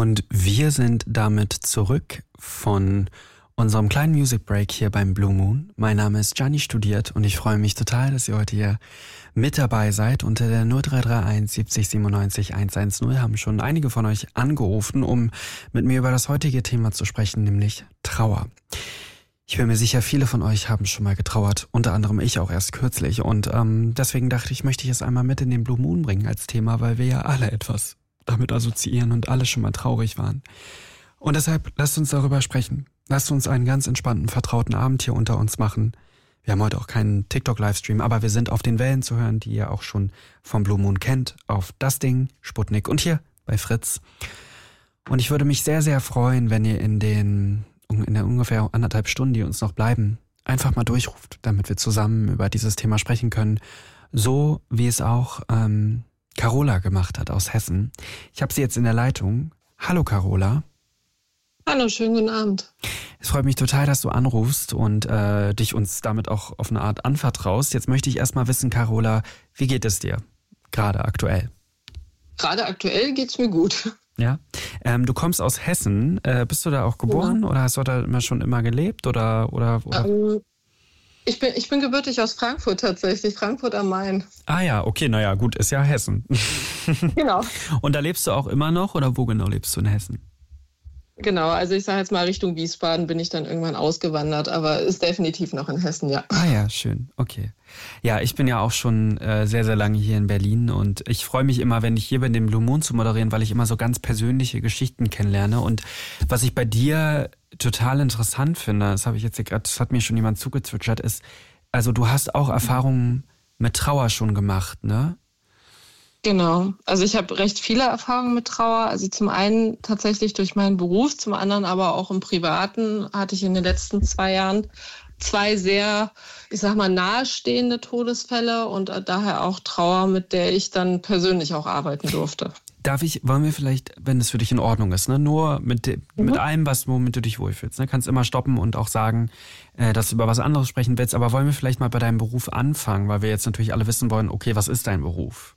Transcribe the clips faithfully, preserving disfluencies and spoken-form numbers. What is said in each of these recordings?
Und wir sind damit zurück von unserem kleinen Music Break hier beim Blue Moon. Mein Name ist Gianni Studiert und ich freue mich total, dass ihr heute hier mit dabei seid. Unter der null drei drei eins siebzig siebenundneunzig hundertzehn haben schon einige von euch angerufen, um mit mir über das heutige Thema zu sprechen, nämlich Trauer. Ich bin mir sicher, viele von euch haben schon mal getrauert, unter anderem ich auch erst kürzlich. Und ähm, deswegen dachte ich, möchte ich es einmal mit in den Blue Moon bringen als Thema, weil wir ja alle etwas damit assoziieren und alle schon mal traurig waren. Und deshalb lasst uns darüber sprechen. Lasst uns einen ganz entspannten, vertrauten Abend hier unter uns machen. Wir haben heute auch keinen TikTok-Livestream, aber wir sind auf den Wellen zu hören, die ihr auch schon vom Blue Moon kennt, auf Das Ding, Sputnik und hier bei Fritz. Und ich würde mich sehr, sehr freuen, wenn ihr in den in der ungefähr anderthalb Stunden, die uns noch bleiben, einfach mal durchruft, damit wir zusammen über dieses Thema sprechen können. So wie es auch ähm, Carola gemacht hat aus Hessen. Ich habe sie jetzt in der Leitung. Hallo Carola. Hallo, schönen guten Abend. Es freut mich total, dass du anrufst und äh, dich uns damit auch auf eine Art anvertraust. Jetzt möchte ich erstmal wissen, Carola, wie geht es dir gerade aktuell? Gerade aktuell geht's mir gut. Ja, ähm, du kommst aus Hessen. Äh, bist du da auch geboren ja. oder hast du da immer schon immer gelebt oder oder? oder? Ähm, ich bin ich bin gebürtig aus Frankfurt tatsächlich, Frankfurt am Main. Ah ja, okay, naja, gut, ist ja Hessen. Genau. Und da lebst du auch immer noch oder wo genau lebst du in Hessen? Genau, also ich sage jetzt mal Richtung Wiesbaden bin ich dann irgendwann ausgewandert, aber ist definitiv noch in Hessen, ja. Ah ja, schön, okay. Ja, ich bin ja auch schon äh, sehr, sehr lange hier in Berlin und ich freue mich immer, wenn ich hier bin, den Blue Moon zu moderieren, weil ich immer so ganz persönliche Geschichten kennenlerne. Und was ich bei dir total interessant finde, das habe ich jetzt hier gerade, das hat mir schon jemand zugezwitschert, ist, also du hast auch Erfahrungen mit Trauer schon gemacht, ne? Genau, also ich habe recht viele Erfahrungen mit Trauer, also zum einen tatsächlich durch meinen Beruf, zum anderen aber auch im Privaten hatte ich in den letzten zwei Jahren zwei sehr, ich sag mal, nahestehende Todesfälle und daher auch Trauer, mit der ich dann persönlich auch arbeiten durfte. Darf ich, wollen wir vielleicht, wenn es für dich in Ordnung ist, ne, nur mit, de, mhm. mit allem, was, womit du dich wohlfühlst, ne, kannst immer stoppen und auch sagen, äh, dass du über was anderes sprechen willst, aber wollen wir vielleicht mal bei deinem Beruf anfangen, weil wir jetzt natürlich alle wissen wollen, okay, was ist dein Beruf?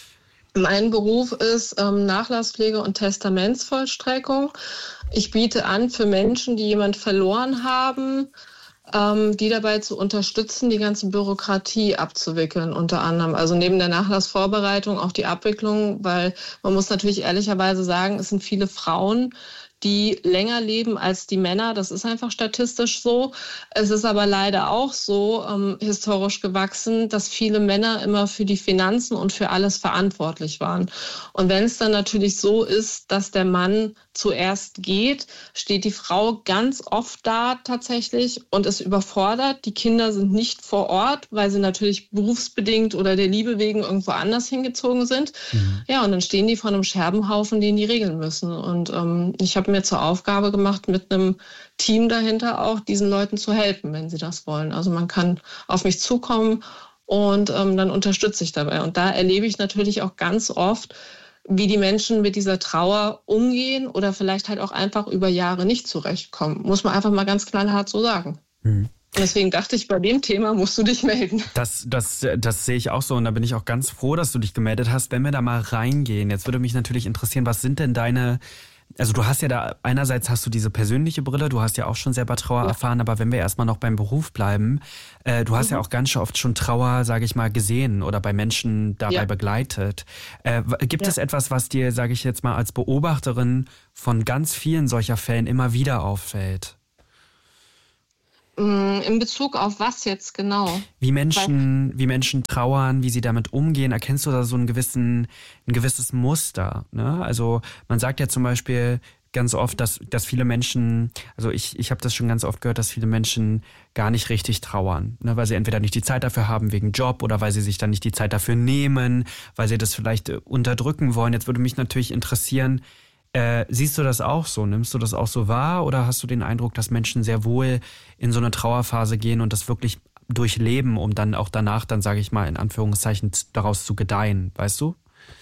Mein Beruf ist ähm, Nachlasspflege und Testamentsvollstreckung. Ich biete an für Menschen, die jemand verloren haben, ähm, die dabei zu unterstützen, die ganze Bürokratie abzuwickeln unter anderem. Also neben der Nachlassvorbereitung auch die Abwicklung, weil man muss natürlich ehrlicherweise sagen, es sind viele Frauen, die länger leben als die Männer. Das ist einfach statistisch so. Es ist aber leider auch so ähm, historisch gewachsen, dass viele Männer immer für die Finanzen und für alles verantwortlich waren. Und wenn es dann natürlich so ist, dass der Mann zuerst geht, steht die Frau ganz oft da tatsächlich und ist überfordert. Die Kinder sind nicht vor Ort, weil sie natürlich berufsbedingt oder der Liebe wegen irgendwo anders hingezogen sind. Mhm. Ja, und dann stehen die vor einem Scherbenhaufen, den die regeln müssen. Und ähm, ich habe mir zur Aufgabe gemacht, mit einem Team dahinter auch diesen Leuten zu helfen, wenn sie das wollen. Also man kann auf mich zukommen und ähm, dann unterstütze ich dabei. Und da erlebe ich natürlich auch ganz oft, wie die Menschen mit dieser Trauer umgehen oder vielleicht halt auch einfach über Jahre nicht zurechtkommen. Muss man einfach mal ganz knallhart so sagen. Mhm. Und deswegen dachte ich, bei dem Thema musst du dich melden. Das, das, das sehe ich auch so und da bin ich auch ganz froh, dass du dich gemeldet hast. Wenn wir da mal reingehen, jetzt würde mich natürlich interessieren, was sind denn deine... Also du hast ja da, einerseits hast du diese persönliche Brille, du hast ja auch schon selber Trauer ja. erfahren, aber wenn wir erstmal noch beim Beruf bleiben, äh, du hast mhm. ja auch ganz oft schon Trauer, sage ich mal, gesehen oder bei Menschen dabei ja. begleitet. Äh, gibt ja. es etwas, was dir, sage ich jetzt mal, als Beobachterin von ganz vielen solcher Fällen immer wieder auffällt? In Bezug auf was jetzt genau? Wie Menschen, wie Menschen trauern, wie sie damit umgehen. Erkennst du da so einen gewissen, ein gewisses Muster? Ne? Also man sagt ja zum Beispiel ganz oft, dass, dass viele Menschen, also ich, ich habe das schon ganz oft gehört, dass viele Menschen gar nicht richtig trauern, ne? Weil sie entweder nicht die Zeit dafür haben wegen Job oder weil sie sich dann nicht die Zeit dafür nehmen, weil sie das vielleicht unterdrücken wollen. Jetzt würde mich natürlich interessieren, Äh, siehst du das auch so? Nimmst du das auch so wahr? Oder hast du den Eindruck, dass Menschen sehr wohl in so eine Trauerphase gehen und das wirklich durchleben, um dann auch danach, dann sage ich mal in Anführungszeichen, daraus zu gedeihen? Weißt du?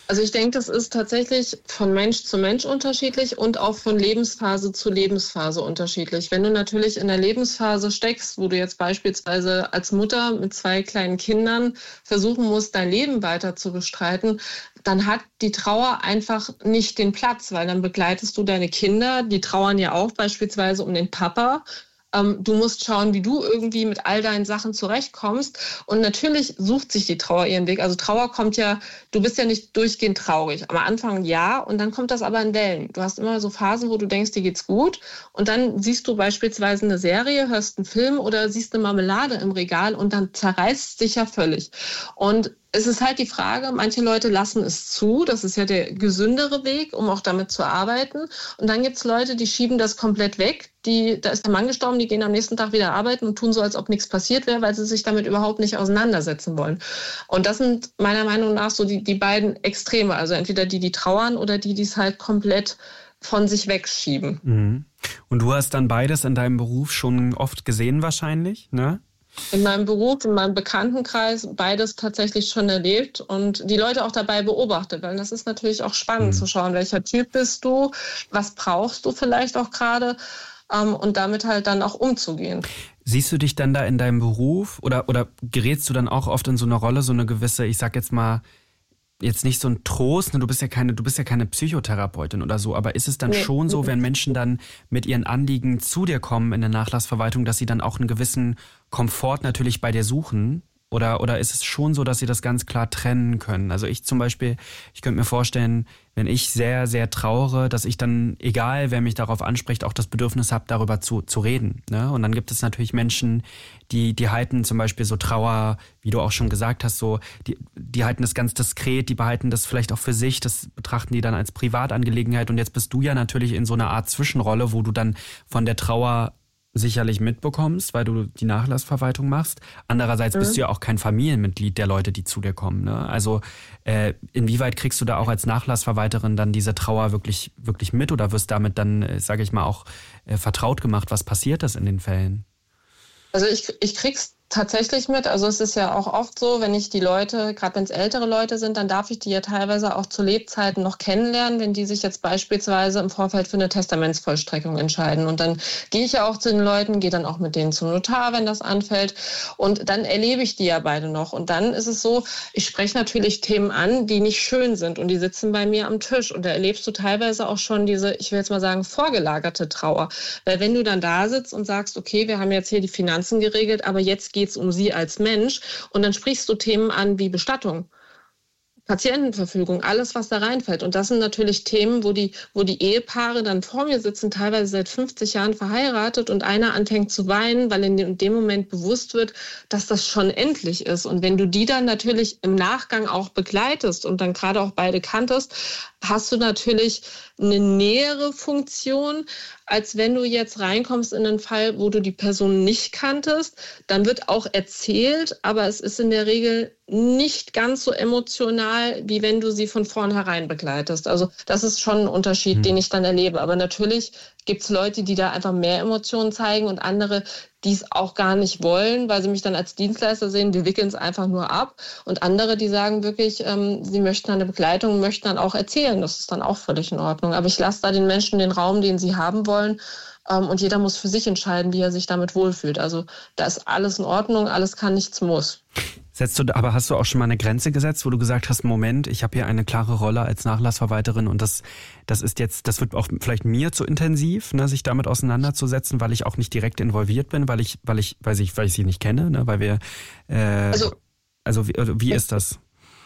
Also ich denke, das ist tatsächlich von Mensch zu Mensch unterschiedlich und auch von Lebensphase zu Lebensphase unterschiedlich. Wenn du natürlich in der Lebensphase steckst, wo du jetzt beispielsweise als Mutter mit zwei kleinen Kindern versuchen musst, dein Leben weiter zu bestreiten, dann hat die Trauer einfach nicht den Platz, weil dann begleitest du deine Kinder, die trauern ja auch beispielsweise um den Papa. Du musst schauen, wie du irgendwie mit all deinen Sachen zurechtkommst. Und natürlich sucht sich die Trauer ihren Weg. Also Trauer kommt ja, du bist ja nicht durchgehend traurig. Am Anfang ja, und dann kommt das aber in Wellen. Du hast immer so Phasen, wo du denkst, dir geht's gut. Und dann siehst du beispielsweise eine Serie, hörst einen Film oder siehst eine Marmelade im Regal und dann zerreißt es dich ja völlig. Und es ist halt die Frage, manche Leute lassen es zu, das ist ja der gesündere Weg, um auch damit zu arbeiten. Und dann gibt es Leute, die schieben das komplett weg. Die, da ist der Mann gestorben, die gehen am nächsten Tag wieder arbeiten und tun so, als ob nichts passiert wäre, weil sie sich damit überhaupt nicht auseinandersetzen wollen. Und das sind meiner Meinung nach so die, die beiden Extreme, also entweder die, die trauern oder die, die es halt komplett von sich wegschieben. Mhm. Und du hast dann beides in deinem Beruf schon oft gesehen wahrscheinlich, ne? In meinem Beruf, in meinem Bekanntenkreis beides tatsächlich schon erlebt und die Leute auch dabei beobachtet, weil das ist natürlich auch spannend mhm. zu schauen, welcher Typ bist du, was brauchst du vielleicht auch gerade ähm, und damit halt dann auch umzugehen. Siehst du dich dann da in deinem Beruf oder, oder gerätst du dann auch oft in so eine Rolle, so eine gewisse, ich sag jetzt mal, jetzt nicht so ein Trost, ne? du bist ja keine, du bist ja keine Psychotherapeutin oder so, aber ist es dann nee. schon so, wenn Menschen dann mit ihren Anliegen zu dir kommen in der Nachlassverwaltung, dass sie dann auch einen gewissen Komfort natürlich bei dir suchen? Oder, oder ist es schon so, dass sie das ganz klar trennen können? Also ich zum Beispiel, ich könnte mir vorstellen, wenn ich sehr, sehr trauere, dass ich dann, egal wer mich darauf anspricht, auch das Bedürfnis habe, darüber zu, zu reden. Ne? Und dann gibt es natürlich Menschen, die, die halten zum Beispiel so Trauer, wie du auch schon gesagt hast, so, die, die halten das ganz diskret, die behalten das vielleicht auch für sich, das betrachten die dann als Privatangelegenheit. Und jetzt bist du ja natürlich in so einer Art Zwischenrolle, wo du dann von der Trauer sicherlich mitbekommst, weil du die Nachlassverwaltung machst. Andererseits mhm. bist du ja auch kein Familienmitglied der Leute, die zu dir kommen. Ne? Also äh, inwieweit kriegst du da auch als Nachlassverwalterin dann diese Trauer wirklich wirklich mit oder wirst damit dann, äh, sage ich mal, auch äh, vertraut gemacht? Was passiert das in den Fällen? Also ich, ich krieg's tatsächlich mit. Also es ist ja auch oft so, wenn ich die Leute, gerade wenn es ältere Leute sind, dann darf ich die ja teilweise auch zu Lebzeiten noch kennenlernen, wenn die sich jetzt beispielsweise im Vorfeld für eine Testamentsvollstreckung entscheiden. Und dann gehe ich ja auch zu den Leuten, gehe dann auch mit denen zum Notar, wenn das anfällt. Und dann erlebe ich die ja beide noch. Und dann ist es so, ich spreche natürlich Themen an, die nicht schön sind und die sitzen bei mir am Tisch. Und da erlebst du teilweise auch schon diese, ich will jetzt mal sagen, vorgelagerte Trauer. Weil wenn du dann da sitzt und sagst, okay, wir haben jetzt hier die Finanzen geregelt, aber jetzt geht es um sie als Mensch und dann sprichst du Themen an wie Bestattung, Patientenverfügung, alles, was da reinfällt. Und das sind natürlich Themen, wo die, wo die Ehepaare dann vor mir sitzen, teilweise seit fünfzig Jahren verheiratet und einer anfängt zu weinen, weil in dem Moment bewusst wird, dass das schon endlich ist. Und wenn du die dann natürlich im Nachgang auch begleitest und dann gerade auch beide kanntest, hast du natürlich eine nähere Funktion, als wenn du jetzt reinkommst in einen Fall, wo du die Person nicht kanntest. Dann wird auch erzählt, aber es ist in der Regel nicht ganz so emotional, wie wenn du sie von vornherein begleitest. Also das ist schon ein Unterschied, mhm. den ich dann erlebe. Aber natürlich gibt es Leute, die da einfach mehr Emotionen zeigen und andere, die es auch gar nicht wollen, weil sie mich dann als Dienstleister sehen, die wickeln es einfach nur ab. Und andere, die sagen wirklich, ähm, sie möchten eine Begleitung, möchten dann auch erzählen. Das ist dann auch völlig in Ordnung. Aber ich lasse da den Menschen den Raum, den sie haben wollen. Ähm, und jeder muss für sich entscheiden, wie er sich damit wohlfühlt. Also da ist alles in Ordnung, alles kann, nichts muss. Setzt du, aber hast du auch schon mal eine Grenze gesetzt, wo du gesagt hast, Moment, ich habe hier eine klare Rolle als Nachlassverwalterin und das, das ist jetzt, das wird auch vielleicht mir zu intensiv, ne, sich damit auseinanderzusetzen, weil ich auch nicht direkt involviert bin, weil ich, weil ich, weil ich, weil ich sie nicht kenne, ne, weil wir, äh, also, also wie, wie ist das?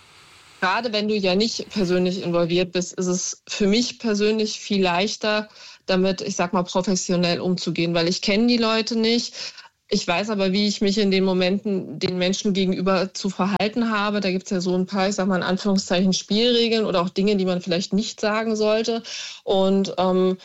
Gerade wenn du ja nicht persönlich involviert bist, ist es für mich persönlich viel leichter, damit, ich sag mal, professionell umzugehen, weil ich kenne die Leute nicht. Ich weiß aber, wie ich mich in den Momenten den Menschen gegenüber zu verhalten habe. Da gibt es ja so ein paar, ich sag mal in Anführungszeichen, Spielregeln oder auch Dinge, die man vielleicht nicht sagen sollte. Und ähm,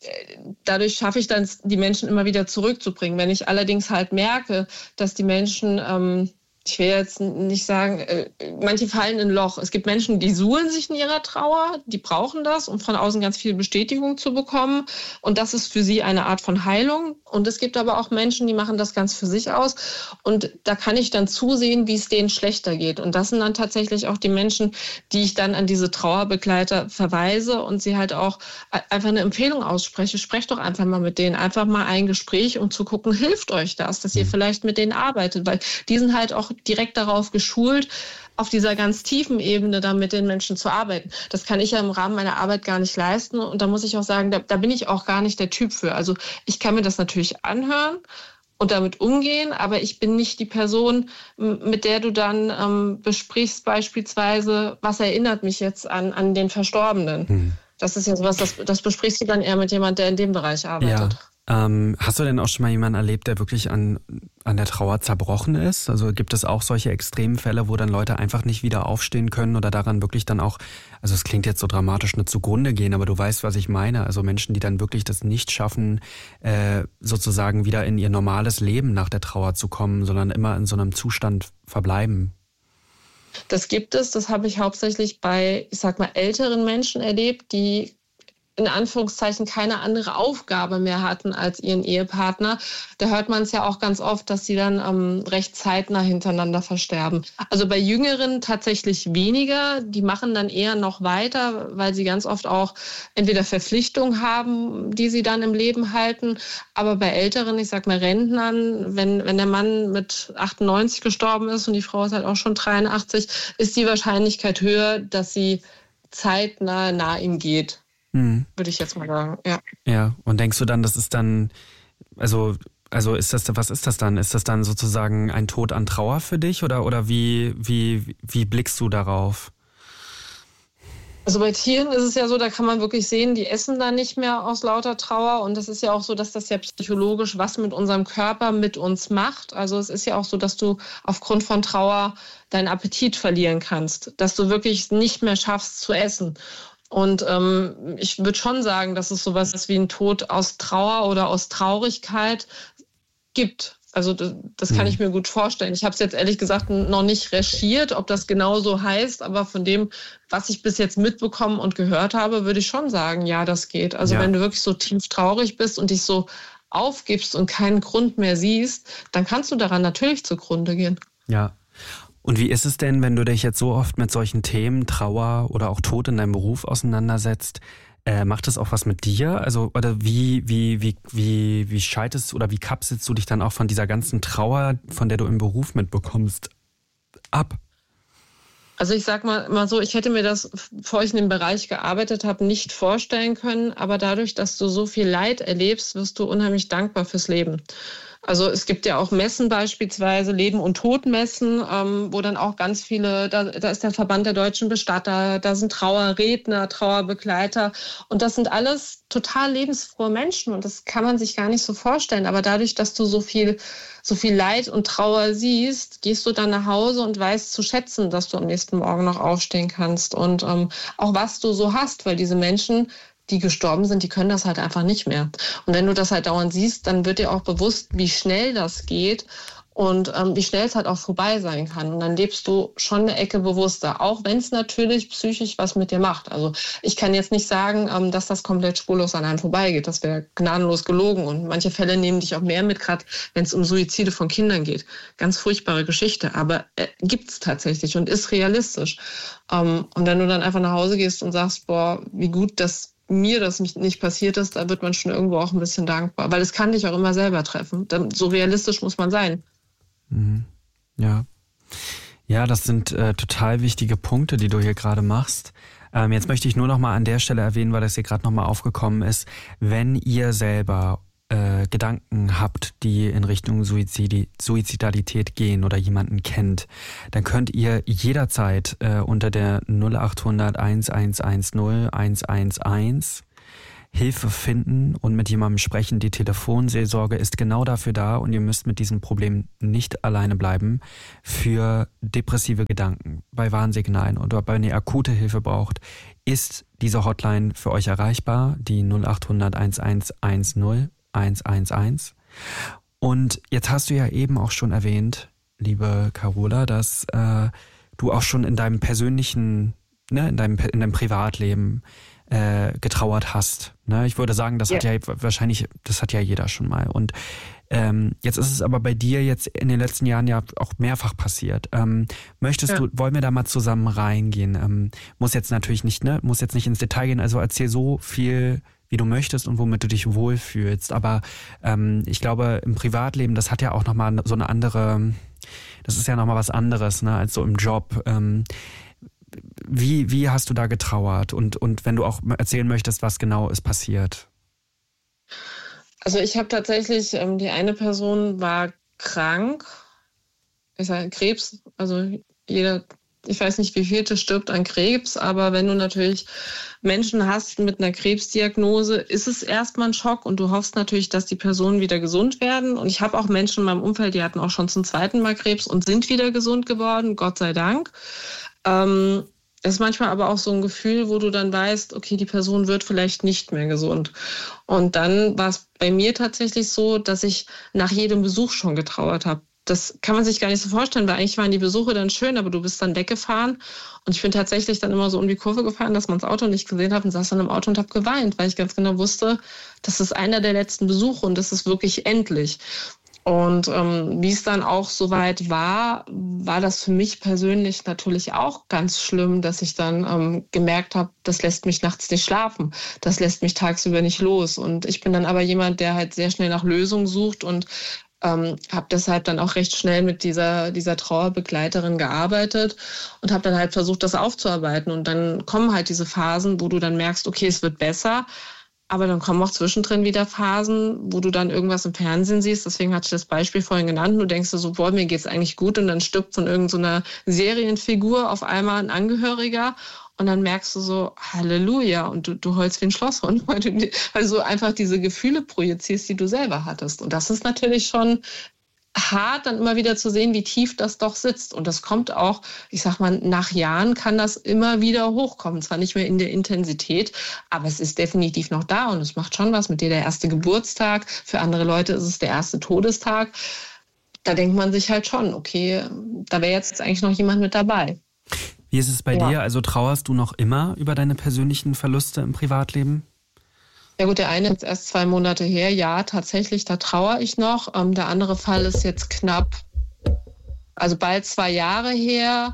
dadurch schaffe ich dann, die Menschen immer wieder zurückzubringen. Wenn ich allerdings halt merke, dass die Menschen ähm, ich will jetzt nicht sagen, äh, manche fallen in ein Loch. Es gibt Menschen, die suhlen sich in ihrer Trauer, die brauchen das, um von außen ganz viel Bestätigung zu bekommen. Und das ist für sie eine Art von Heilung. Und es gibt aber auch Menschen, die machen das ganz für sich aus. Und da kann ich dann zusehen, wie es denen schlechter geht. Und das sind dann tatsächlich auch die Menschen, die ich dann an diese Trauerbegleiter verweise und sie halt auch einfach eine Empfehlung ausspreche. Sprecht doch einfach mal mit denen, einfach mal ein Gespräch, um zu gucken, hilft euch das, dass ihr vielleicht mit denen arbeitet. Weil die sind halt auch direkt darauf geschult, auf dieser ganz tiefen Ebene da mit den Menschen zu arbeiten. Das kann ich ja im Rahmen meiner Arbeit gar nicht leisten. Und da muss ich auch sagen, da, da bin ich auch gar nicht der Typ für. Also ich kann mir das natürlich anhören und damit umgehen, aber ich bin nicht die Person, mit der du dann ähm, besprichst beispielsweise, was erinnert mich jetzt an, an den Verstorbenen. Hm. Das ist ja sowas, das, das besprichst du dann eher mit jemandem, der in dem Bereich arbeitet. Ja. Ähm, hast du denn auch schon mal jemanden erlebt, der wirklich an, an der Trauer zerbrochen ist? Also gibt es auch solche extremen Fälle, wo dann Leute einfach nicht wieder aufstehen können oder daran wirklich dann auch, also es klingt jetzt so dramatisch, nur zugrunde gehen, aber du weißt, was ich meine. Also Menschen, die dann wirklich das nicht schaffen, äh, sozusagen wieder in ihr normales Leben nach der Trauer zu kommen, sondern immer in so einem Zustand verbleiben. Das gibt es, das habe ich hauptsächlich bei, ich sag mal, älteren Menschen erlebt, die in Anführungszeichen keine andere Aufgabe mehr hatten als ihren Ehepartner. Da hört man es ja auch ganz oft, dass sie dann ähm, recht zeitnah hintereinander versterben. Also bei Jüngeren tatsächlich weniger. Die machen dann eher noch weiter, weil sie ganz oft auch entweder Verpflichtungen haben, die sie dann im Leben halten. Aber bei Älteren, ich sag mal Rentnern, wenn, wenn der Mann mit achtundneunzig gestorben ist und die Frau ist halt auch schon dreiundachtzig, ist die Wahrscheinlichkeit höher, dass sie zeitnah nah ihm geht. Hm. Würde ich jetzt mal sagen, ja. Ja, und denkst du dann, das ist dann, also, also ist das, was ist das dann? Ist das dann sozusagen ein Tod an Trauer für dich oder, oder wie, wie, wie blickst du darauf? Also bei Tieren ist es ja so, da kann man wirklich sehen, die essen dann nicht mehr aus lauter Trauer. Und das ist ja auch so, dass das ja psychologisch was mit unserem Körper mit uns macht. Also es ist ja auch so, dass du aufgrund von Trauer deinen Appetit verlieren kannst, dass du wirklich nicht mehr schaffst zu essen. Und ähm, ich würde schon sagen, dass es sowas ist wie ein Tod aus Trauer oder aus Traurigkeit gibt. Also das, das kann ich mir gut vorstellen. Ich habe es jetzt ehrlich gesagt noch nicht recherchiert, ob das genau so heißt, aber von dem, was ich bis jetzt mitbekommen und gehört habe, würde ich schon sagen, ja, das geht. Also ja. Wenn du wirklich so tief traurig bist und dich so aufgibst und keinen Grund mehr siehst, dann kannst du daran natürlich zugrunde gehen. Ja. Und wie ist es denn, wenn du dich jetzt so oft mit solchen Themen, Trauer oder auch Tod in deinem Beruf auseinandersetzt? Äh, macht das auch was mit dir? Also, oder wie, wie, wie, wie, wie schaltest oder wie kapselst du dich dann auch von dieser ganzen Trauer, von der du im Beruf mitbekommst, ab? Also ich sag mal, mal so, ich hätte mir das, bevor ich in dem Bereich gearbeitet habe, nicht vorstellen können. Aber dadurch, dass du so viel Leid erlebst, wirst du unheimlich dankbar fürs Leben. Also es gibt ja auch Messen beispielsweise, Leben- und Todmessen, ähm, wo dann auch ganz viele, da, da ist der Verband der deutschen Bestatter, da sind Trauerredner, Trauerbegleiter und das sind alles total lebensfrohe Menschen und das kann man sich gar nicht so vorstellen. Aber dadurch, dass du so viel, so viel Leid und Trauer siehst, gehst du dann nach Hause und weißt zu schätzen, dass du am nächsten Morgen noch aufstehen kannst und ähm, auch was du so hast, weil diese Menschen, die gestorben sind, die können das halt einfach nicht mehr. Und wenn du das halt dauernd siehst, dann wird dir auch bewusst, wie schnell das geht und ähm, wie schnell es halt auch vorbei sein kann. Und dann lebst du schon eine Ecke bewusster, auch wenn es natürlich psychisch was mit dir macht. Also ich kann jetzt nicht sagen, ähm, dass das komplett spurlos an einem vorbeigeht. Das wäre gnadenlos gelogen. Und manche Fälle nehmen dich auch mehr mit, gerade wenn es um Suizide von Kindern geht. Ganz furchtbare Geschichte, aber äh, gibt es tatsächlich und ist realistisch. Ähm, und wenn du dann einfach nach Hause gehst und sagst, boah, wie gut, dass mir das nicht passiert ist, da wird man schon irgendwo auch ein bisschen dankbar. Weil es kann dich auch immer selber treffen. So realistisch muss man sein. Mhm. Ja. Ja, das sind äh, total wichtige Punkte, die du hier gerade machst. Ähm, jetzt möchte ich nur noch mal an der Stelle erwähnen, weil das hier gerade noch mal aufgekommen ist. Wenn ihr selber äh, Gedanken habt, die in Richtung Suizidi- Suizidalität gehen oder jemanden kennt, dann könnt ihr jederzeit äh, unter der null acht hundert eins eins eins null eins eins eins Hilfe finden und mit jemandem sprechen. Die Telefonseelsorge ist genau dafür da und ihr müsst mit diesem Problem nicht alleine bleiben für depressive Gedanken, bei Warnsignalen oder wenn ihr akute Hilfe braucht, ist diese Hotline für euch erreichbar, die null acht hundert eins eins eins null eins eins eins. Und jetzt hast du ja eben auch schon erwähnt, liebe Carola, dass äh, du auch schon in deinem persönlichen, ne, in deinem, in deinem Privatleben äh, getrauert hast. Ne? Ich würde sagen, das ja. hat ja wahrscheinlich, das hat ja jeder schon mal. Und ähm, jetzt ist es aber bei dir jetzt in den letzten Jahren ja auch mehrfach passiert. Ähm, möchtest ja. du, wollen wir da mal zusammen reingehen? Ähm, muss jetzt natürlich nicht, ne, muss jetzt nicht ins Detail gehen, also erzähl so viel, wie du möchtest und womit du dich wohlfühlst. Aber ähm, ich glaube, im Privatleben, das hat ja auch nochmal so eine andere, das ist ja nochmal was anderes, ne, als so im Job. Ähm, wie, wie hast du da getrauert? Und, und wenn du auch erzählen möchtest, was genau ist passiert? Also ich habe tatsächlich, ähm, die eine Person war krank, ist halt Krebs, also jeder, ich weiß nicht, wie viel stirbt an Krebs, aber wenn du natürlich Menschen hast mit einer Krebsdiagnose, ist es erstmal ein Schock und du hoffst natürlich, dass die Personen wieder gesund werden. Und ich habe auch Menschen in meinem Umfeld, die hatten auch schon zum zweiten Mal Krebs und sind wieder gesund geworden, Gott sei Dank. Ähm, Das ist manchmal aber auch so ein Gefühl, wo du dann weißt, okay, die Person wird vielleicht nicht mehr gesund. Und dann war es bei mir tatsächlich so, dass ich nach jedem Besuch schon getrauert habe. Das kann man sich gar nicht so vorstellen, weil eigentlich waren die Besuche dann schön, aber du bist dann weggefahren. Und ich bin tatsächlich dann immer so um die Kurve gefahren, dass man das Auto nicht gesehen hat und saß dann im Auto und habe geweint, weil ich ganz genau wusste, das ist einer der letzten Besuche und das ist wirklich endlich. Und ähm, wie es dann auch soweit war, war das für mich persönlich natürlich auch ganz schlimm, dass ich dann ähm, gemerkt habe, das lässt mich nachts nicht schlafen, das lässt mich tagsüber nicht los. Und ich bin dann aber jemand, der halt sehr schnell nach Lösungen sucht und ähm, habe deshalb dann auch recht schnell mit dieser, dieser Trauerbegleiterin gearbeitet und habe dann halt versucht, das aufzuarbeiten. Und dann kommen halt diese Phasen, wo du dann merkst, okay, es wird besser. Aber dann kommen auch zwischendrin wieder Phasen, wo du dann irgendwas im Fernsehen siehst. Deswegen hatte ich das Beispiel vorhin genannt. Du denkst dir so, boah, mir geht's eigentlich gut. Und dann stirbt von irgendeiner Serienfigur auf einmal ein Angehöriger. Und dann merkst du so, Halleluja. Und du, du heulst wie ein Schlosshund, weil du, weil du einfach diese Gefühle projizierst, die du selber hattest. Und das ist natürlich schon hart, dann immer wieder zu sehen, wie tief das doch sitzt. Und das kommt auch, ich sag mal, nach Jahren kann das immer wieder hochkommen. Zwar nicht mehr in der Intensität, aber es ist definitiv noch da und es macht schon was mit dir. Der erste Geburtstag, für andere Leute ist es der erste Todestag. Da denkt man sich halt schon, okay, da wäre jetzt eigentlich noch jemand mit dabei. Wie ist es bei ja. dir? Also trauerst du noch immer über deine persönlichen Verluste im Privatleben? Ja gut, der eine ist erst zwei Monate her. Ja, tatsächlich, da trauere ich noch. Ähm, der andere Fall ist jetzt knapp, also bald zwei Jahre her.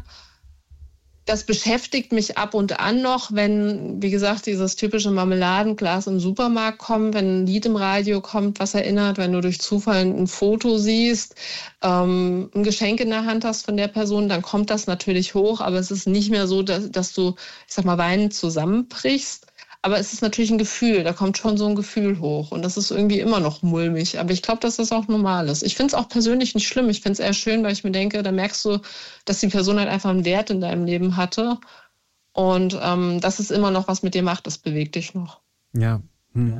Das beschäftigt mich ab und an noch, wenn, wie gesagt, dieses typische Marmeladenglas im Supermarkt kommt, wenn ein Lied im Radio kommt, was erinnert, wenn du durch Zufall ein Foto siehst, ähm, ein Geschenk in der Hand hast von der Person, dann kommt das natürlich hoch. Aber es ist nicht mehr so, dass, dass du, ich sag mal, weinend zusammenbrichst. Aber es ist natürlich ein Gefühl, da kommt schon so ein Gefühl hoch. Und das ist irgendwie immer noch mulmig. Aber ich glaube, dass das auch normal ist. Ich finde es auch persönlich nicht schlimm. Ich finde es eher schön, weil ich mir denke, da merkst du, dass die Person halt einfach einen Wert in deinem Leben hatte. Und ähm, dass es immer noch was mit dir macht, das bewegt dich noch. Ja. Hm.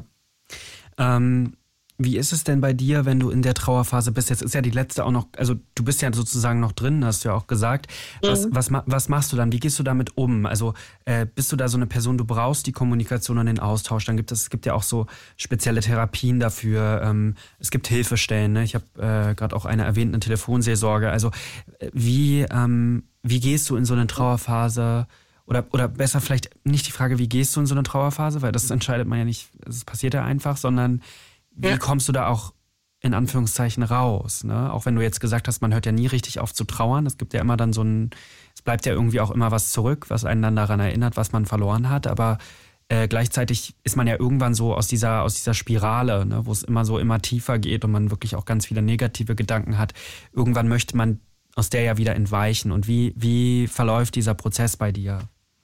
Ähm, wie ist es denn bei dir, wenn du in der Trauerphase bist? Jetzt ist ja die letzte auch noch, also du bist ja sozusagen noch drin, hast du ja auch gesagt. Was, mhm. was, was machst du dann? Wie gehst du damit um? Also äh, bist du da so eine Person, du brauchst die Kommunikation und den Austausch. Dann gibt es, es gibt ja auch so spezielle Therapien dafür. Ähm, es gibt Hilfestellen. Ne? Ich habe äh, gerade auch eine erwähnt, eine Telefonseelsorge. Also äh, wie, ähm, wie gehst du in so eine Trauerphase? Oder, oder besser vielleicht nicht die Frage, wie gehst du in so eine Trauerphase? Weil das entscheidet man ja nicht, es passiert ja einfach, sondern wie ja. kommst du da auch in Anführungszeichen raus? Ne? Auch wenn du jetzt gesagt hast, man hört ja nie richtig auf zu trauern. Es gibt ja immer dann so ein, es bleibt ja irgendwie auch immer was zurück, was einen dann daran erinnert, was man verloren hat. Aber äh, gleichzeitig ist man ja irgendwann so aus dieser, aus dieser Spirale, ne? Wo es immer so immer tiefer geht und man wirklich auch ganz viele negative Gedanken hat. Irgendwann möchte man aus der ja wieder entweichen. Und wie, wie verläuft dieser Prozess bei dir?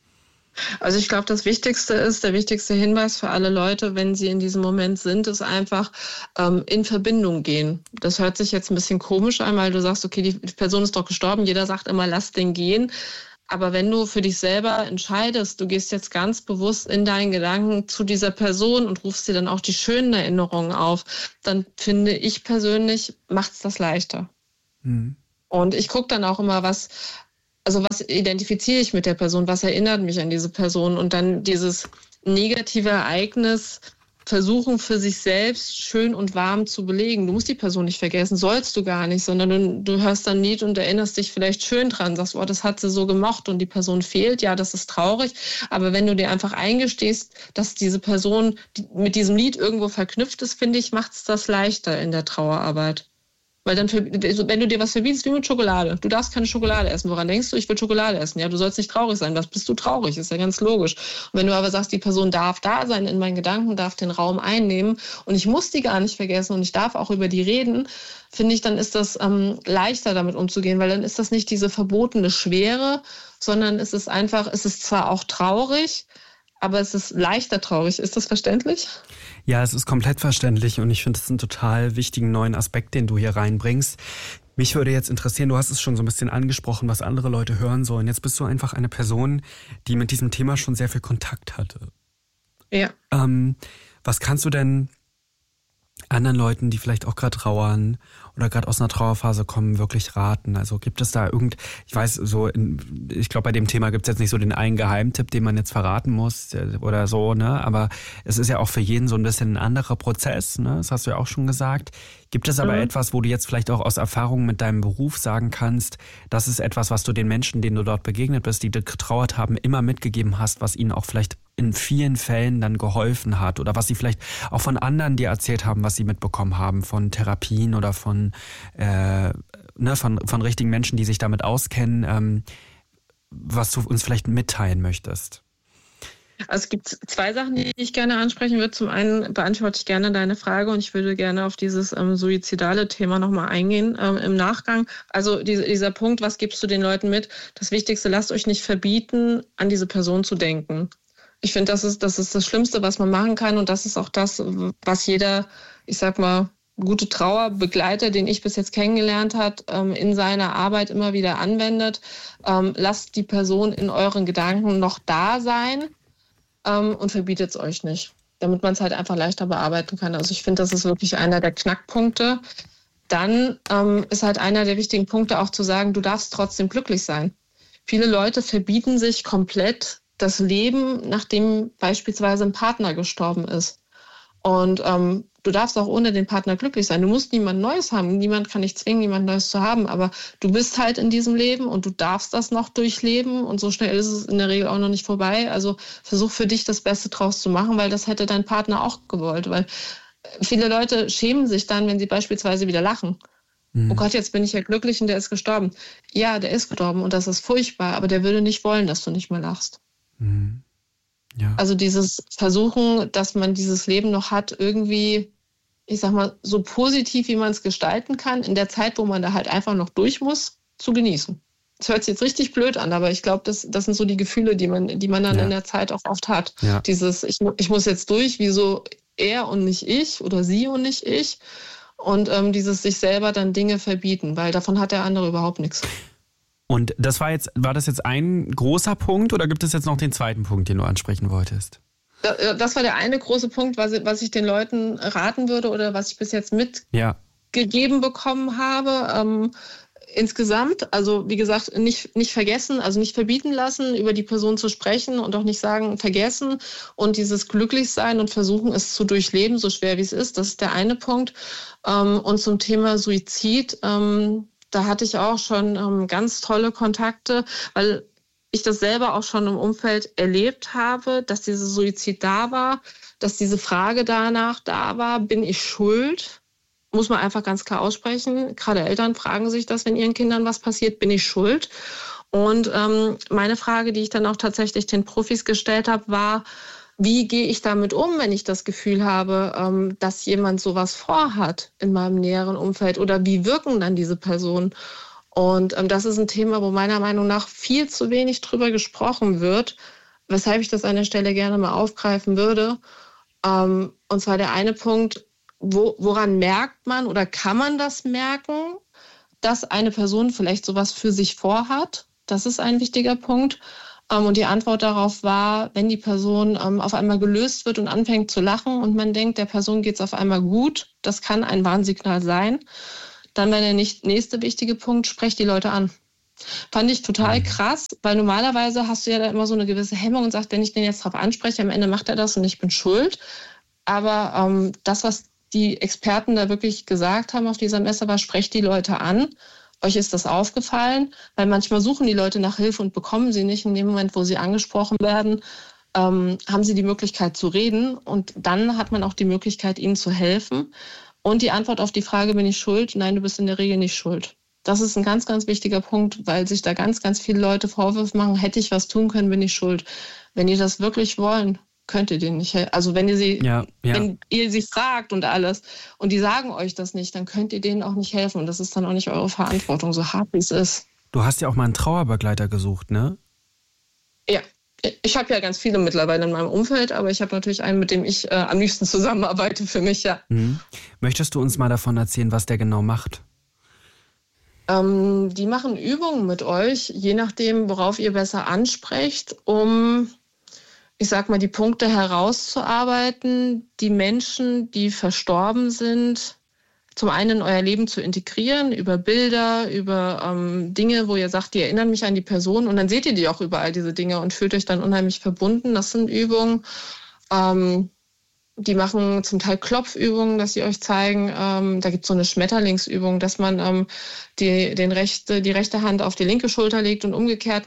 Also ich glaube, das Wichtigste ist, der wichtigste Hinweis für alle Leute, wenn sie in diesem Moment sind, ist einfach ähm, in Verbindung gehen. Das hört sich jetzt ein bisschen komisch an, weil du sagst, okay, die Person ist doch gestorben, jeder sagt immer, lass den gehen. Aber wenn du für dich selber entscheidest, du gehst jetzt ganz bewusst in deinen Gedanken zu dieser Person und rufst dir dann auch die schönen Erinnerungen auf, dann finde ich persönlich, macht es das leichter. Mhm. Und ich gucke dann auch immer, was... Also was identifiziere ich mit der Person? Was erinnert mich an diese Person? Und dann dieses negative Ereignis versuchen für sich selbst schön und warm zu belegen. Du musst die Person nicht vergessen, sollst du gar nicht, sondern du, du hörst dann ein Lied und erinnerst dich vielleicht schön dran, sagst, oh, das hat sie so gemocht und die Person fehlt, ja, das ist traurig, aber wenn du dir einfach eingestehst, dass diese Person mit diesem Lied irgendwo verknüpft ist, finde ich, macht es das leichter in der Trauerarbeit. Weil dann, wenn du dir was verbietest, wie mit Schokolade. Du darfst keine Schokolade essen. Woran denkst du? Ich will Schokolade essen. Ja, du sollst nicht traurig sein. Was bist du traurig? Ist ja ganz logisch. Und wenn du aber sagst, die Person darf da sein in meinen Gedanken, darf den Raum einnehmen und ich muss die gar nicht vergessen und ich darf auch über die reden, finde ich, dann ist das ähm, leichter damit umzugehen, weil dann ist das nicht diese verbotene Schwere, sondern es ist einfach, es ist zwar auch traurig, aber es ist leichter traurig. Ist das verständlich? Ja, es ist komplett verständlich und ich finde es einen total wichtigen neuen Aspekt, den du hier reinbringst. Mich würde jetzt interessieren, du hast es schon so ein bisschen angesprochen, was andere Leute hören sollen. Jetzt bist du einfach eine Person, die mit diesem Thema schon sehr viel Kontakt hatte. Ja. Ähm, was kannst du denn anderen Leuten, die vielleicht auch gerade trauern oder gerade aus einer Trauerphase kommen, wirklich raten? Also gibt es da irgend, ich weiß, so, in, ich glaube, bei dem Thema gibt es jetzt nicht so den einen Geheimtipp, den man jetzt verraten muss oder so, ne? Aber es ist ja auch für jeden so ein bisschen ein anderer Prozess, ne? Das hast du ja auch schon gesagt. Gibt es aber mhm. etwas, wo du jetzt vielleicht auch aus Erfahrung mit deinem Beruf sagen kannst, das ist etwas, was du den Menschen, denen du dort begegnet bist, die getrauert haben, immer mitgegeben hast, was ihnen auch vielleicht in vielen Fällen dann geholfen hat oder was sie vielleicht auch von anderen dir erzählt haben, was sie mitbekommen haben, von Therapien oder von, äh, ne, von, von richtigen Menschen, die sich damit auskennen, ähm, was du uns vielleicht mitteilen möchtest? Also es gibt zwei Sachen, die ich gerne ansprechen würde. Zum einen beantworte ich gerne deine Frage und ich würde gerne auf dieses ähm, suizidale Thema nochmal eingehen ähm, im Nachgang. Also diese, dieser Punkt, was gibst du den Leuten mit? Das Wichtigste, lasst euch nicht verbieten, an diese Person zu denken. Ich finde, das ist, das ist das Schlimmste, was man machen kann und das ist auch das, was jeder, ich sag mal, gute Trauerbegleiter, den ich bis jetzt kennengelernt habe, in seiner Arbeit immer wieder anwendet. Lasst die Person in euren Gedanken noch da sein und verbietet es euch nicht, damit man es halt einfach leichter bearbeiten kann. Also ich finde, das ist wirklich einer der Knackpunkte. Dann ist halt einer der wichtigen Punkte auch zu sagen, du darfst trotzdem glücklich sein. Viele Leute verbieten sich komplett das Leben, nachdem beispielsweise ein Partner gestorben ist. Und ähm, du darfst auch ohne den Partner glücklich sein. Du musst niemand Neues haben. Niemand kann dich zwingen, jemand Neues zu haben. Aber du bist halt in diesem Leben und du darfst das noch durchleben. Und so schnell ist es in der Regel auch noch nicht vorbei. Also versuch für dich das Beste draus zu machen, weil das hätte dein Partner auch gewollt. Weil viele Leute schämen sich dann, wenn sie beispielsweise wieder lachen. Mhm. Oh Gott, jetzt bin ich ja glücklich und der ist gestorben. Ja, der ist gestorben und das ist furchtbar. Aber der würde nicht wollen, dass du nicht mehr lachst. Mhm. Ja. Also dieses Versuchen, dass man dieses Leben noch hat, irgendwie, ich sag mal, so positiv, wie man es gestalten kann, in der Zeit, wo man da halt einfach noch durch muss, zu genießen. Das hört sich jetzt richtig blöd an, aber ich glaube, das, das sind so die Gefühle, die man, die man dann ja. in der Zeit auch oft hat. Ja. Dieses, ich, ich muss jetzt durch, wieso er und nicht ich oder sie und nicht ich. Und ähm, dieses sich selber dann Dinge verbieten, weil davon hat der andere überhaupt nichts. Und das war jetzt, war das jetzt ein großer Punkt oder gibt es jetzt noch den zweiten Punkt, den du ansprechen wolltest? Das war der eine große Punkt, was, was ich den Leuten raten würde oder was ich bis jetzt mitgegeben ja. bekommen habe. Ähm, insgesamt, also wie gesagt, nicht, nicht vergessen, also nicht verbieten lassen, über die Person zu sprechen und auch nicht sagen, vergessen und dieses Glücklichsein und versuchen, es zu durchleben, so schwer wie es ist. Das ist der eine Punkt. Ähm, und zum Thema Suizid, ähm, da hatte ich auch schon ähm, ganz tolle Kontakte, weil ich das selber auch schon im Umfeld erlebt habe, dass dieser Suizid da war, dass diese Frage danach da war, bin ich schuld? Muss man einfach ganz klar aussprechen. Gerade Eltern fragen sich das, wenn ihren Kindern was passiert, bin ich schuld? Und ähm, meine Frage, die ich dann auch tatsächlich den Profis gestellt habe, war, wie gehe ich damit um, wenn ich das Gefühl habe, ähm, dass jemand sowas vorhat in meinem näheren Umfeld? Oder wie wirken dann diese Personen? Und ähm, das ist ein Thema, wo meiner Meinung nach viel zu wenig drüber gesprochen wird, weshalb ich das an der Stelle gerne mal aufgreifen würde. Ähm, und zwar der eine Punkt, wo, woran merkt man oder kann man das merken, dass eine Person vielleicht sowas für sich vorhat? Das ist ein wichtiger Punkt. Und die Antwort darauf war, wenn die Person ähm, auf einmal gelöst wird und anfängt zu lachen und man denkt, der Person geht es auf einmal gut, das kann ein Warnsignal sein. Dann wäre der nächste wichtige Punkt, sprecht die Leute an. Fand ich total krass, weil normalerweise hast du ja da immer so eine gewisse Hemmung und sagst, wenn ich den jetzt drauf anspreche, am Ende macht er das und ich bin schuld. Aber ähm, das, was die Experten da wirklich gesagt haben auf dieser Messe, war, sprecht die Leute an. Euch ist das aufgefallen, weil manchmal suchen die Leute nach Hilfe und bekommen sie nicht. In dem Moment, wo sie angesprochen werden, ähm, haben sie die Möglichkeit zu reden und dann hat man auch die Möglichkeit, ihnen zu helfen. Und die Antwort auf die Frage, bin ich schuld? Nein, du bist in der Regel nicht schuld. Das ist ein ganz, ganz wichtiger Punkt, weil sich da ganz, ganz viele Leute Vorwürfe machen, hätte ich was tun können, bin ich schuld. Wenn ihr das wirklich wollen, könnt ihr denen nicht helfen. Also wenn ihr sie, ja, ja. wenn ihr sie fragt und alles und die sagen euch das nicht, dann könnt ihr denen auch nicht helfen. Und das ist dann auch nicht eure Verantwortung, so hart wie es ist. Du hast ja auch mal einen Trauerbegleiter gesucht, ne? Ja. Ich habe ja ganz viele mittlerweile in meinem Umfeld, aber ich habe natürlich einen, mit dem ich äh, am liebsten zusammenarbeite für mich, ja. Mhm. Möchtest du uns mal davon erzählen, was der genau macht? Ähm, die machen Übungen mit euch, je nachdem, worauf ihr besser ansprecht, um, ich sag mal, die Punkte herauszuarbeiten, die Menschen, die verstorben sind, zum einen in euer Leben zu integrieren, über Bilder, über ähm, Dinge, wo ihr sagt, die erinnern mich an die Person. Und dann seht ihr die auch überall, diese Dinge, und fühlt euch dann unheimlich verbunden. Das sind Übungen. Ähm, die machen zum Teil Klopfübungen, dass sie euch zeigen. Ähm, da gibt es so eine Schmetterlingsübung, dass man ähm, die, den rechte, die rechte Hand auf die linke Schulter legt und umgekehrt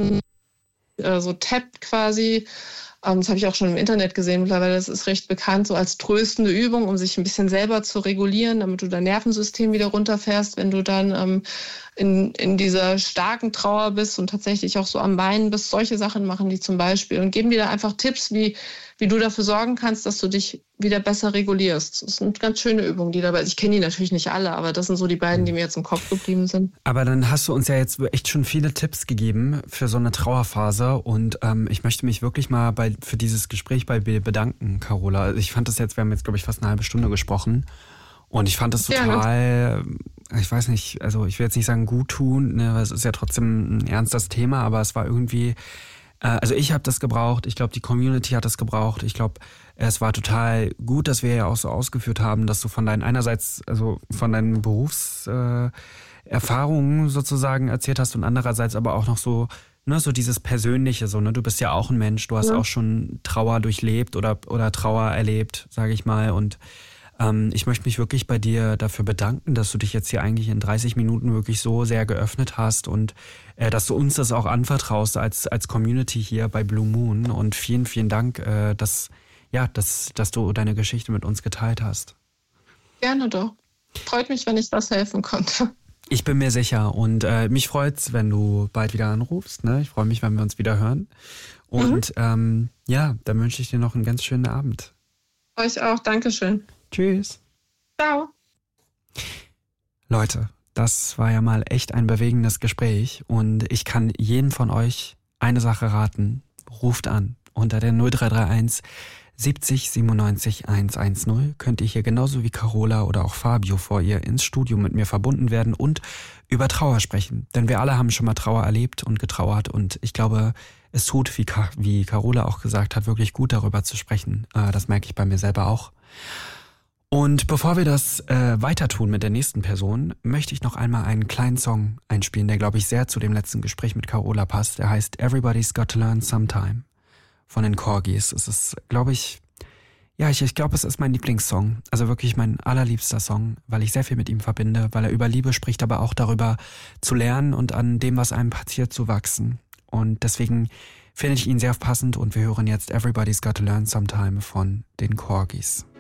äh, so tappt quasi. Das habe ich auch schon im Internet gesehen mittlerweile. Das ist recht bekannt, so als tröstende Übung, um sich ein bisschen selber zu regulieren, damit du dein Nervensystem wieder runterfährst, wenn du dann ähm, in, in dieser starken Trauer bist und tatsächlich auch so am Weinen bist. Solche Sachen machen die zum Beispiel und geben dir da einfach Tipps, wie, wie du dafür sorgen kannst, dass du dich wieder besser regulierst. Das sind ganz schöne Übungen, die dabei sind. Ich kenne die natürlich nicht alle, aber das sind so die beiden, die mir jetzt im Kopf geblieben sind. Aber dann hast du uns ja jetzt echt schon viele Tipps gegeben für so eine Trauerphase und ähm, ich möchte mich wirklich mal bei, für dieses Gespräch bei dir bedanken, Carola. Ich fand das jetzt, wir haben jetzt, glaube ich, fast eine halbe Stunde gesprochen und ich fand das total, ja, ich weiß nicht, also ich will jetzt nicht sagen gut tun, ne, weil es ist ja trotzdem ein ernstes Thema, aber es war irgendwie, äh, also ich habe das gebraucht, ich glaube, die Community hat das gebraucht, ich glaube, es war total gut, dass wir ja auch so ausgeführt haben, dass du von deinen einerseits, also von deinen Berufserfahrungen äh, sozusagen erzählt hast und andererseits aber auch noch so, ne, so dieses Persönliche, so, ne, du bist ja auch ein Mensch, du hast ja auch schon Trauer durchlebt oder, oder Trauer erlebt, sage ich mal, und ähm, ich möchte mich wirklich bei dir dafür bedanken, dass du dich jetzt hier eigentlich in dreißig Minuten wirklich so sehr geöffnet hast und äh, dass du uns das auch anvertraust als, als Community hier bei Blue Moon und vielen, vielen Dank, äh, dass Ja, dass, dass du deine Geschichte mit uns geteilt hast. Gerne doch. Freut mich, wenn ich das helfen konnte. Ich bin mir sicher und äh, mich freut's, wenn du bald wieder anrufst. Ne? Ich freue mich, wenn wir uns wieder hören. Und mhm. ähm, ja, dann wünsche ich dir noch einen ganz schönen Abend. Euch auch. Dankeschön. Tschüss. Ciao. Leute, das war ja mal echt ein bewegendes Gespräch und ich kann jedem von euch eine Sache raten. Ruft an unter der null drei drei eins siebzig siebenundneunzig hundertzehn könnt ihr hier genauso wie Carola oder auch Fabio vor ihr ins Studio mit mir verbunden werden und über Trauer sprechen. Denn wir alle haben schon mal Trauer erlebt und getrauert und ich glaube, es tut, wie, Ka- wie Carola auch gesagt hat, wirklich gut darüber zu sprechen. Äh, das merke ich bei mir selber auch. Und bevor wir das äh, weiter tun mit der nächsten Person, möchte ich noch einmal einen kleinen Song einspielen, der, glaube ich, sehr zu dem letzten Gespräch mit Carola passt. Der heißt Everybody's Got to Learn Sometime von den Corgis. Es ist, glaube ich, ja, ich, ich glaube, es ist mein Lieblingssong. Also wirklich mein allerliebster Song, weil ich sehr viel mit ihm verbinde, weil er über Liebe spricht, aber auch darüber zu lernen und an dem, was einem passiert, zu wachsen. Und deswegen finde ich ihn sehr passend und wir hören jetzt Everybody's Got to Learn Sometime von den Corgis.